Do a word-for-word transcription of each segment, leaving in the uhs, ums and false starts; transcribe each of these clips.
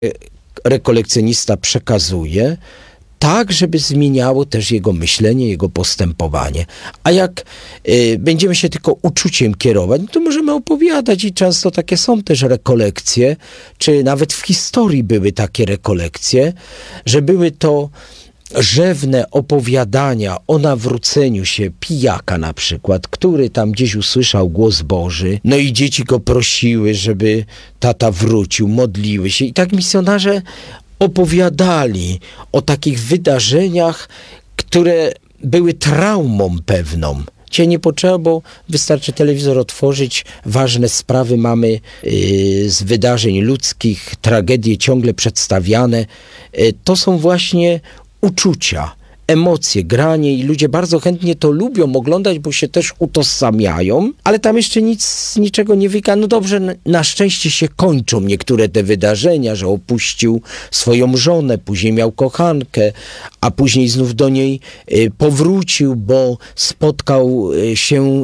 rekolekcjonista przekazuje, tak, żeby zmieniało też jego myślenie, jego postępowanie. A jak y, będziemy się tylko uczuciem kierować, no to możemy opowiadać i często takie są też rekolekcje, czy nawet w historii były takie rekolekcje, że były to rzewne opowiadania o nawróceniu się pijaka na przykład, który tam gdzieś usłyszał głos Boży, no i dzieci go prosiły, żeby tata wrócił, modliły się i tak misjonarze opowiadali o takich wydarzeniach, które były traumą pewną. Dzisiaj nie potrzeba, bo wystarczy telewizor otworzyć, ważne sprawy mamy yy, z wydarzeń ludzkich, tragedie ciągle przedstawiane. Yy, to są właśnie uczucia, emocje, granie i ludzie bardzo chętnie to lubią oglądać, bo się też utożsamiają, ale tam jeszcze nic z niczego nie wynika. No dobrze, na szczęście się kończą niektóre te wydarzenia, że opuścił swoją żonę, później miał kochankę, a później znów do niej y, powrócił, bo spotkał y, się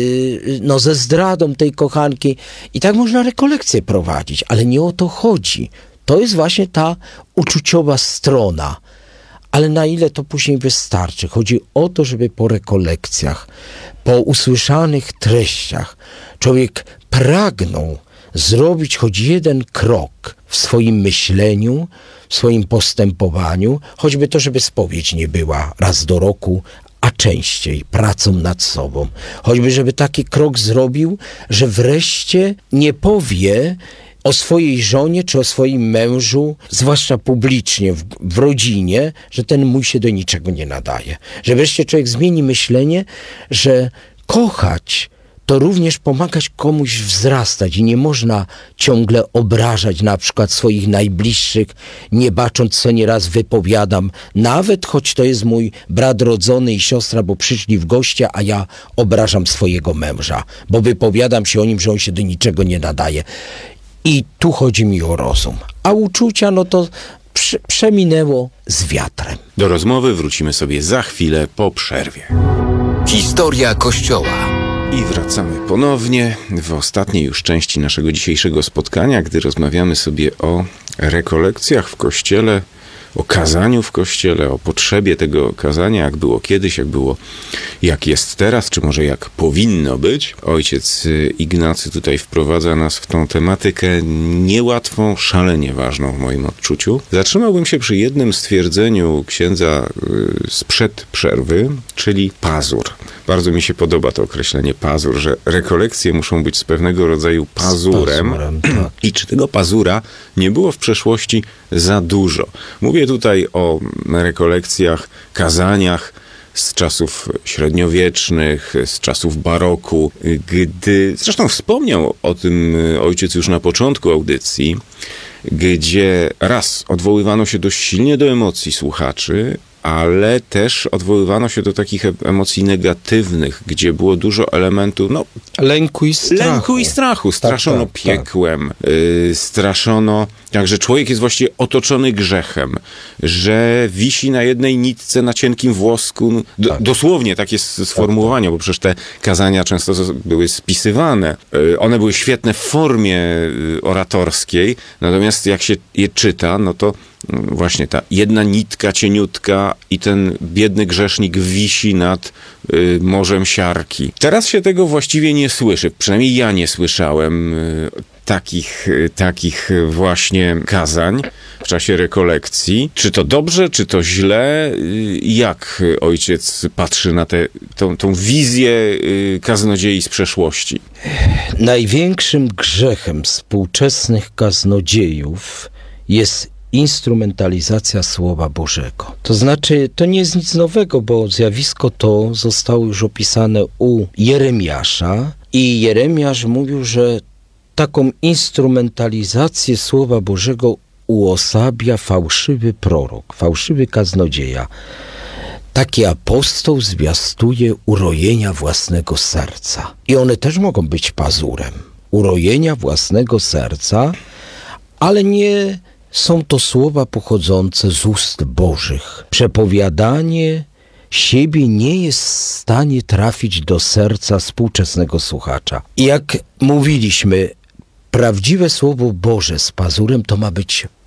y, no, ze zdradą tej kochanki. I tak można rekolekcje prowadzić, ale nie o to chodzi. To jest właśnie ta uczuciowa strona. Ale na ile to później wystarczy? Chodzi o to, żeby po rekolekcjach, po usłyszanych treściach człowiek pragnął zrobić choć jeden krok w swoim myśleniu, w swoim postępowaniu, choćby to, żeby spowiedź nie była raz do roku, a częściej pracą nad sobą. Choćby, żeby taki krok zrobił, że wreszcie nie powie o swojej żonie czy o swoim mężu, zwłaszcza publicznie, w, w rodzinie, że ten mój się do niczego nie nadaje. Że wreszcie człowiek zmieni myślenie, że kochać to również pomagać komuś wzrastać i nie można ciągle obrażać na przykład swoich najbliższych, nie bacząc, co nieraz wypowiadam, nawet choć to jest mój brat rodzony i siostra, bo przyszli w goście, a ja obrażam swojego męża, bo wypowiadam się o nim, że on się do niczego nie nadaje. I tu chodzi mi o rozum. A uczucia, no to prze- przeminęło z wiatrem. Do rozmowy wrócimy sobie za chwilę po przerwie. Historia Kościoła. I wracamy ponownie w ostatniej już części naszego dzisiejszego spotkania, gdy rozmawiamy sobie o rekolekcjach w Kościele, o kazaniu w Kościele, o potrzebie tego kazania, jak było kiedyś, jak było, jak jest teraz, czy może jak powinno być. Ojciec Ignacy tutaj wprowadza nas w tą tematykę niełatwą, szalenie ważną w moim odczuciu. Zatrzymałbym się przy jednym stwierdzeniu księdza sprzed przerwy, czyli pazur. Bardzo mi się podoba to określenie pazur, że rekolekcje muszą być z pewnego rodzaju pazurem. pazurem tak. I czy tego pazura nie było w przeszłości za dużo? Mówię tutaj o rekolekcjach, kazaniach z czasów średniowiecznych, z czasów baroku, gdy, zresztą wspomniał o tym ojciec już na początku audycji, gdzie raz odwoływano się dość silnie do emocji słuchaczy, ale też odwoływano się do takich emocji negatywnych, gdzie było dużo elementów, no... Lęku i strachu. Lęku i strachu. Straszono tak, tak, piekłem, tak. Yy, straszono... Tak, że człowiek jest właściwie otoczony grzechem, że wisi na jednej nitce, na cienkim włosku. Do, tak. Dosłownie tak jest sformułowanie, bo przecież te kazania często były spisywane. Yy, one były świetne w formie oratorskiej, natomiast jak się je czyta, no to właśnie ta jedna nitka cieniutka i ten biedny grzesznik wisi nad y, morzem siarki. Teraz się tego właściwie nie słyszy, przynajmniej ja nie słyszałem y, takich, y, takich właśnie kazań w czasie rekolekcji. Czy to dobrze, czy to źle? Y, jak ojciec patrzy na tę tą, tą wizję y, kaznodziei z przeszłości? Największym grzechem współczesnych kaznodziejów jest instrumentalizacja Słowa Bożego. To znaczy, to nie jest nic nowego, bo zjawisko to zostało już opisane u Jeremiasza i Jeremiasz mówił, że taką instrumentalizację Słowa Bożego uosabia fałszywy prorok, fałszywy kaznodzieja. Taki apostoł zwiastuje urojenia własnego serca. I one też mogą być pazurem. Urojenia własnego serca, ale nie są to słowa pochodzące z ust Bożych. Przepowiadanie siebie nie jest w stanie trafić do serca współczesnego słuchacza. I jak mówiliśmy, prawdziwe Słowo Boże z pazurem to ma być